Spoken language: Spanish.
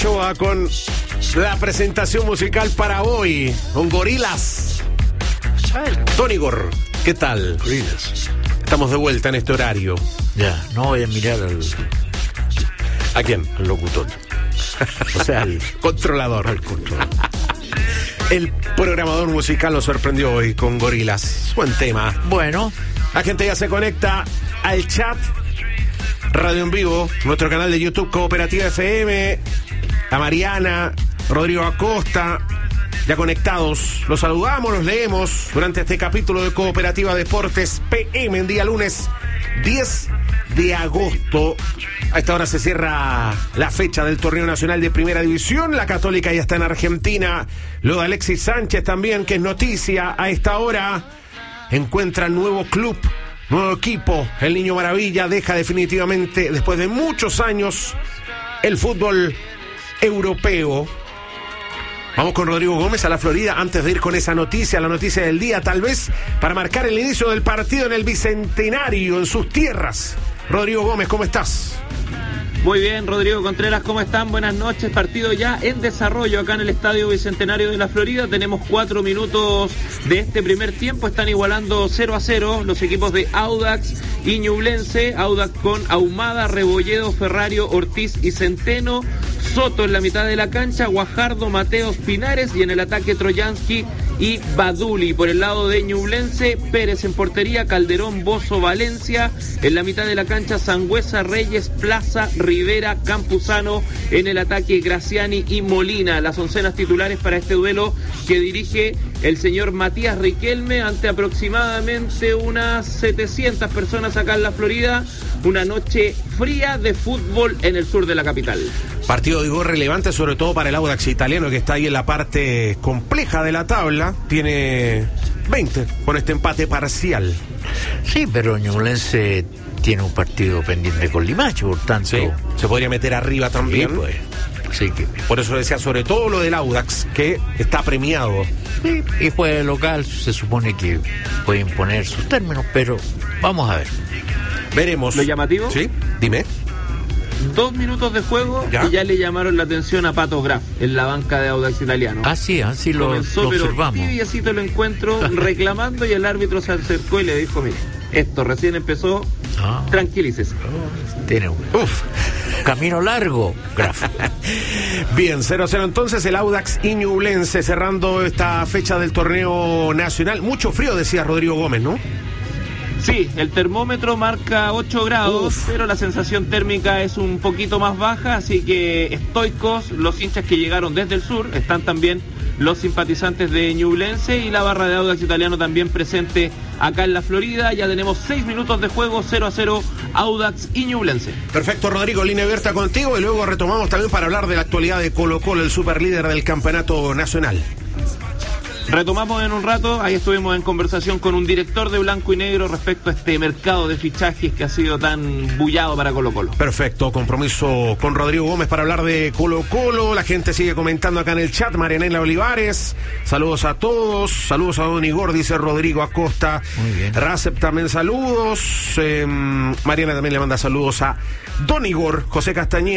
Ochoa con la presentación musical para hoy, con Gorillaz. Don Igor, ¿qué tal? Gorillaz. Estamos de vuelta en este horario. Ya, no voy a mirar ¿A quién? al locutor. O sea, al Controlador. controlador. El programador musical nos sorprendió hoy con Gorillaz. Buen tema. Bueno, La gente ya se conecta al chat. Radio en Vivo, nuestro canal de YouTube Cooperativa FM. A Mariana, Rodrigo Acosta, ya conectados. Los saludamos, los leemos durante este capítulo de Cooperativa Deportes PM en día lunes 10 de agosto. A esta hora se cierra la fecha del torneo nacional de Primera División. La Católica ya está en Argentina. Lo de Alexis Sánchez también, que es noticia a esta hora. Encuentra nuevo club, nuevo equipo. El Niño Maravilla deja definitivamente, después de muchos años, el fútbol europeo. Vamos con Rodrigo Gómez a la Florida antes de ir con esa noticia, la noticia del día, tal vez para marcar el inicio del partido en el Bicentenario, en sus tierras. Rodrigo Gómez, ¿cómo estás? Muy bien, Rodrigo Contreras, ¿cómo están? Buenas noches. Partido ya en desarrollo acá en el Estadio Bicentenario de la Florida. Tenemos 4 minutos de este primer tiempo. Están igualando 0-0 los equipos de Audax y Ñublense. Audax con Ahumada, Rebolledo, Ferrario, Ortiz y Centeno. Soto en la mitad de la cancha, Guajardo, Mateos, Pinares, y en el ataque Troyansky y Baduli. Por el lado de Ñublense, Pérez en portería, Calderón, Bozo, Valencia. En la mitad de la cancha, Sangüesa, Reyes, Plaza, Rivera, Campuzano. En el ataque, Graciani y Molina. Las oncenas titulares para este duelo que dirige el señor Matías Riquelme ante aproximadamente unas 700 personas acá en la Florida. Una noche fría de fútbol en el sur de la capital. Partido, digo, relevante sobre todo para el Audax italiano, que está ahí en la parte compleja de la tabla. Tiene 20 con este empate parcial. sí, pero Ñublense tiene un partido pendiente con Limache, por tanto. Sí, se podría meter arriba también. Sí, pues. Así que, Por eso decía sobre todo lo del Audax, que está premiado. sí, y pues el local se supone que puede imponer sus términos, pero vamos a ver. Veremos. ¿Lo llamativo? Sí, dime. 2 minutos de juego ¿Ya? y ya le llamaron la atención a Pato Graf en la banca de Audax italiano. Así lo Comenzó, pero observamos. tibiecito lo encuentro reclamando, y el árbitro se acercó y le dijo: mire, esto recién empezó, tranquilícese. Tiene un Uf. camino largo, Graf. Bien, 0-0 entonces el Audax y Ñublense cerrando esta fecha del torneo nacional. Mucho frío, decía Rodrigo Gómez, ¿no? Sí, el termómetro marca 8 grados, pero la sensación térmica es un poquito más baja, así que estoicos los hinchas que llegaron desde el sur. Están también los simpatizantes de Ñublense y la barra de Audax italiano también presente acá en la Florida. Ya tenemos 6 minutos de juego, 0-0 Audax y Ñublense. Perfecto, Rodrigo, línea abierta contigo y luego retomamos también para hablar de la actualidad de Colo-Colo, el superlíder del campeonato nacional. Retomamos en un rato. Ahí estuvimos en conversación con un director de Blanco y Negro respecto a este mercado de fichajes que ha sido tan bullado para Colo-Colo. Perfecto, compromiso con Rodrigo Gómez para hablar de Colo-Colo. La gente sigue comentando acá en el chat. Marianela Olivares, saludos a todos. Saludos a Don Igor, dice Rodrigo Acosta. Muy bien. Racep también saludos. Mariana también le manda saludos a Don Igor. José Castañeda.